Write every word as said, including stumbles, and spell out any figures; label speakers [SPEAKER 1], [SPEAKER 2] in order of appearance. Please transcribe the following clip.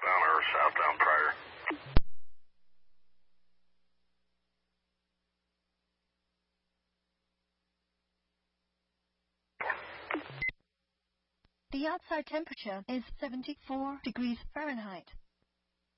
[SPEAKER 1] northbound or southbound prior.
[SPEAKER 2] The outside temperature is seventy-four degrees Fahrenheit.